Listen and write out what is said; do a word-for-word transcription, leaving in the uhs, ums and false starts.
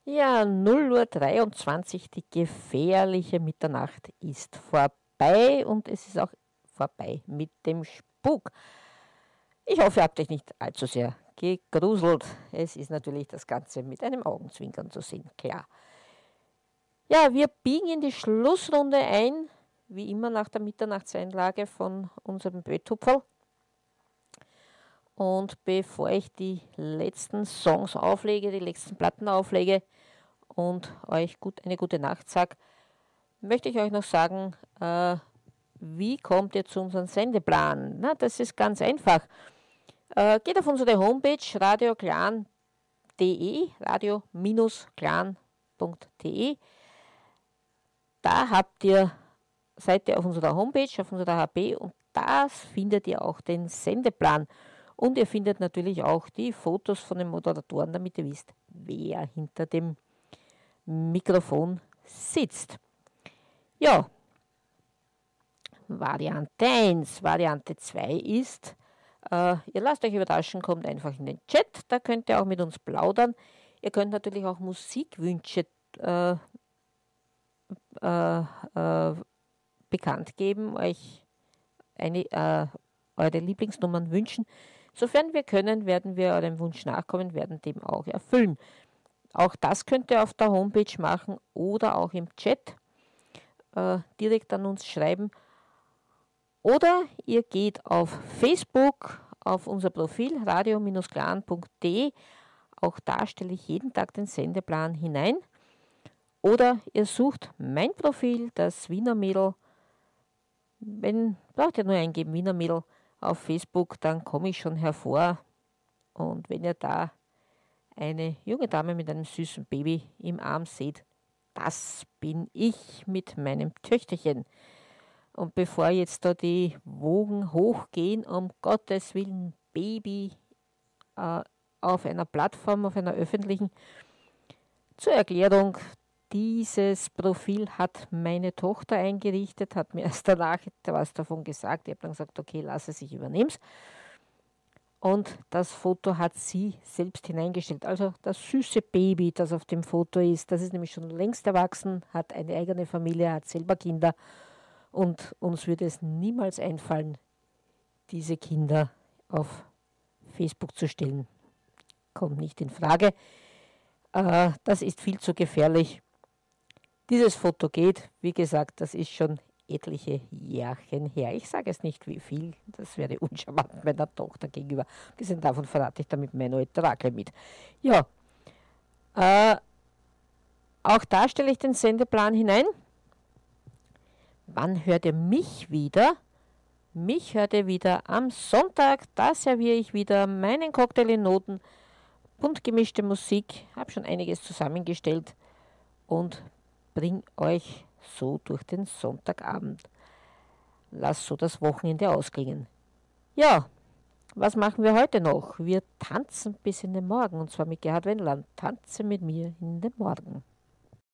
Ja, null Uhr dreiundzwanzig, die gefährliche Mitternacht ist vorbei und es ist auch vorbei mit dem Spuk. Ich hoffe, ihr habt euch nicht allzu sehr gegruselt. Es ist natürlich das Ganze mit einem Augenzwinkern zu sehen, klar. Ja, wir biegen in die Schlussrunde ein, wie immer nach der Mitternachtseinlage von unserem Bötupferl. Und bevor ich die letzten Songs auflege, die letzten Platten auflege und euch gut, eine gute Nacht sage, möchte ich euch noch sagen, äh, wie kommt ihr zu unserem Sendeplan? Na, das ist ganz einfach. Äh, geht auf unsere Homepage radioclan punkt de, radio-clan punkt de. Da habt ihr, seid ihr auf unserer Homepage, auf unserer H P und da findet ihr auch den Sendeplan. Und ihr findet natürlich auch die Fotos von den Moderatoren, damit ihr wisst, wer hinter dem Mikrofon sitzt. Ja, Variante eins. Variante zwei ist, äh, ihr lasst euch überraschen, kommt einfach in den Chat, da könnt ihr auch mit uns plaudern. Ihr könnt natürlich auch Musikwünsche äh, äh, äh, bekannt geben, euch eine, äh, eure Lieblingsnummern wünschen. Sofern wir können, werden wir eurem Wunsch nachkommen, werden dem auch erfüllen. Auch das könnt ihr auf der Homepage machen oder auch im Chat äh, direkt an uns schreiben. Oder ihr geht auf Facebook, auf unser Profil radio-clan punkt de. Auch da stelle ich jeden Tag den Sendeplan hinein. Oder ihr sucht mein Profil, das Wiener Mädel. Wenn, braucht ihr nur eingeben, Wiener Mädel auf Facebook, dann komme ich schon hervor. Und wenn ihr da eine junge Dame mit einem süßen Baby im Arm seht, das bin ich mit meinem Töchterchen. Und bevor jetzt da die Wogen hochgehen, um Gottes Willen, Baby äh, auf einer Plattform, auf einer öffentlichen, zur Erklärung, dieses Profil hat meine Tochter eingerichtet, hat mir erst danach was davon gesagt. Ich habe dann gesagt, okay, lass es, ich übernehme es. Und das Foto hat sie selbst hineingestellt. Also das süße Baby, das auf dem Foto ist, das ist nämlich schon längst erwachsen, hat eine eigene Familie, hat selber Kinder. Und uns würde es niemals einfallen, diese Kinder auf Facebook zu stellen. Kommt nicht in Frage. Äh, das ist viel zu gefährlich. Dieses Foto geht, wie gesagt, das ist schon etliche Jährchen her. Ich sage es nicht, wie viel, das wäre uncharmant meiner Tochter gegenüber. Abgesehen davon verrate ich damit mein Orakel mit. Ja, äh, auch da stelle ich den Sendeplan hinein. Wann hört ihr mich wieder? Mich hört ihr wieder am Sonntag. Da serviere ich wieder meinen Cocktail in Noten, bunt gemischte Musik, habe schon einiges zusammengestellt und bringe euch so durch den Sonntagabend. Lass so das Wochenende ausklingen. Ja, was machen wir heute noch? Wir tanzen bis in den Morgen und zwar mit Gerhard Wendland. Tanze mit mir in den Morgen.